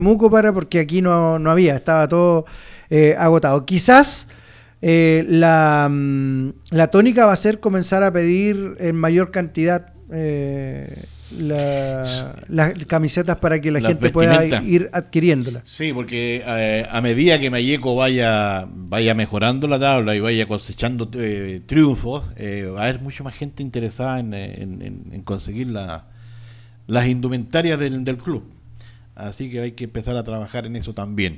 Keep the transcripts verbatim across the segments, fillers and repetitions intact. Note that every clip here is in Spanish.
Temuco para, porque aquí no, no había, estaba todo eh, agotado. Quizás eh, la, la tónica va a ser comenzar a pedir en mayor cantidad eh, la, las camisetas para que la, la gente pueda ir adquiriéndolas. Sí, porque eh, a medida que Malleco vaya vaya mejorando la tabla y vaya cosechando eh, triunfos, eh, va a haber mucha más gente interesada en, en, en, en conseguir la, las indumentarias del, del club. Así que hay que empezar a trabajar en eso también.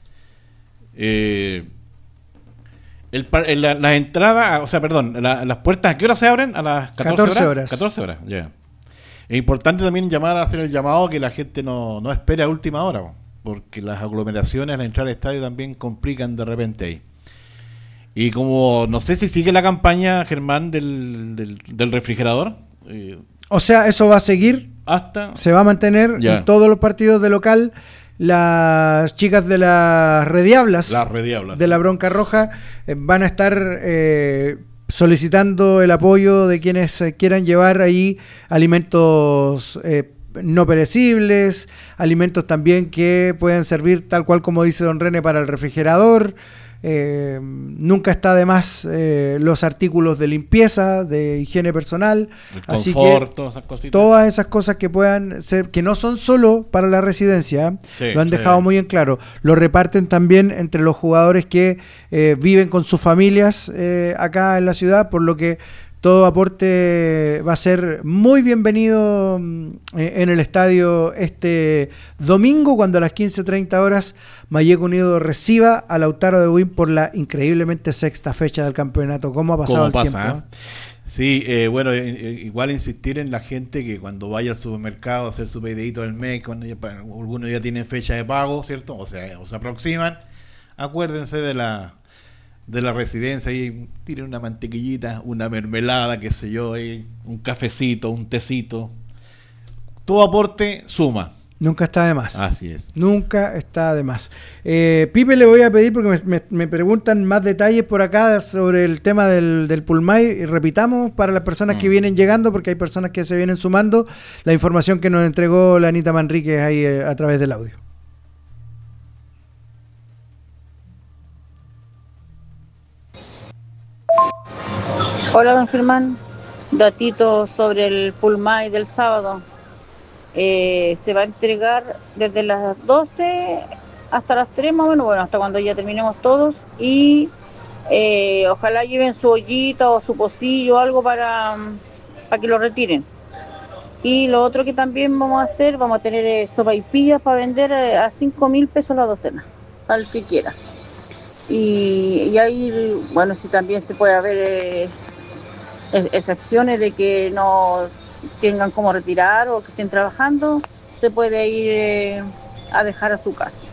Eh, el, la, las entradas, o sea, perdón, la, las puertas, ¿a qué hora se abren? A las catorce horas. catorce horas, ya. Yeah. Es importante también llamar a hacer el llamado que la gente no, no espere a última hora, porque las aglomeraciones al entrar al estadio también complican de repente ahí. Y como no sé si sigue la campaña, Germán, del, del, del refrigerador. Eh, o sea, eso va a seguir, hasta se va a mantener ya. En todos los partidos de local. Las chicas de las Rediablas, las Rediablas de la Bronca Roja eh, van a estar eh, solicitando el apoyo de quienes eh, quieran llevar ahí alimentos eh, no perecibles, alimentos también que pueden servir tal cual como dice don René para el refrigerador. Eh, nunca está de más eh, los artículos de limpieza, de higiene personal, el así confort, que todas esas cositas. Todas esas cosas que puedan ser, que no son solo para la residencia, sí, lo han sí. dejado muy en claro, lo reparten también entre los jugadores que eh, viven con sus familias eh, acá en la ciudad, por lo que todo aporte va a ser muy bienvenido eh, en el estadio este domingo, cuando a las quince treinta horas Malleco Unido reciba a Lautaro de Buin por la increíblemente sexta fecha del campeonato. ¿Cómo ha pasado el pasa, tiempo? ¿eh? Sí, eh, bueno, eh, igual insistir en la gente que cuando vaya al supermercado a hacer su pedidito del mes, cuando ya, algunos ya tienen fecha de pago, ¿cierto? O sea, o se aproximan, acuérdense de la... de la residencia y tiren una mantequillita, una mermelada, qué sé yo, ahí, un cafecito, un tecito. Todo aporte suma. Nunca está de más. Así es. Nunca está de más. Eh, Pipe, le voy a pedir, porque me, me, me preguntan más detalles por acá sobre el tema del, del Pulmay, y repitamos para las personas mm. que vienen llegando, porque hay personas que se vienen sumando, la información que nos entregó la Anita Manríquez ahí eh, a través del audio. Hola, don Germán. Datito sobre el Pulmay del sábado. Eh, se va a entregar desde las doce hasta las tres más o menos, bueno, hasta cuando ya terminemos todos. Y eh, ojalá lleven su ollita o su pocillo o algo para, para que lo retiren. Y lo otro que también vamos a hacer, vamos a tener eh, sopaipillas para vender eh, a cinco mil pesos la docena, al que quiera. Y, y ahí, bueno, si también se puede haber... Eh, excepciones de que no tengan cómo retirar o que estén trabajando, se puede ir eh, a dejar a su casa.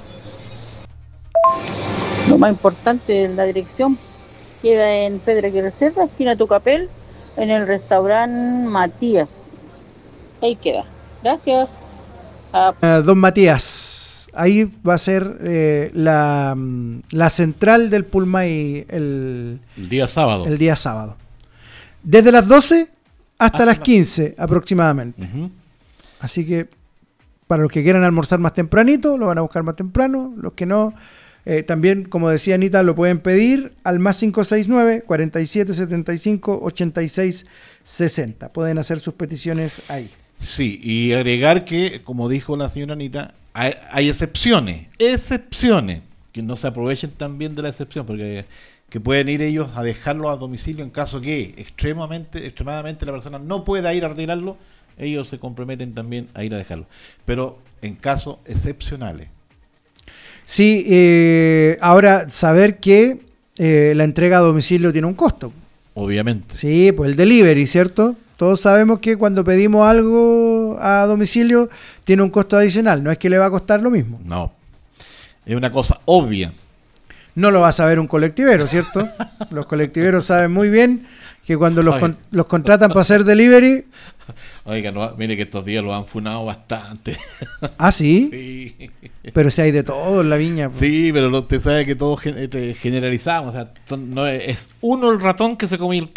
Lo más importante es la dirección. Queda en Pedro Aguirre Cerda, esquina Tucapel, en el restaurante Matías. Ahí queda. Gracias. Ah. Uh, don Matías, ahí va a ser eh, la, la central del Pulmay el, el día sábado. El día sábado. Desde las doce hasta, hasta las quince la... aproximadamente. Uh-huh. Así que para los que quieran almorzar más tempranito, lo van a buscar más temprano. Los que no, eh, también, como decía Anita, lo pueden pedir al más cinco seis nueve, cuarenta y siete setenta y cinco, ochenta y seis sesenta. Pueden hacer sus peticiones ahí. Sí, y agregar que, como dijo la señora Anita, hay, hay excepciones, excepciones, que no se aprovechen también de la excepción, porque... que pueden ir ellos a dejarlo a domicilio en caso que extremadamente, extremadamente la persona no pueda ir a retirarlo, ellos se comprometen también a ir a dejarlo. Pero en casos excepcionales. Sí, eh, ahora saber que eh, la entrega a domicilio tiene un costo. Obviamente. Sí, pues el delivery, ¿cierto? Todos sabemos que cuando pedimos algo a domicilio tiene un costo adicional, no es que le va a costar lo mismo. No, es una cosa obvia. No lo va a saber un colectivero, ¿cierto? Los colectiveros saben muy bien que cuando los, con, los contratan para hacer delivery... Oiga, no, mire que estos días lo han funado bastante. ¿Ah, sí? Sí. Pero si hay de todo en la viña. Pues. Sí, pero usted sabe que todos generalizamos. O sea, no es, es uno el ratón que se come el,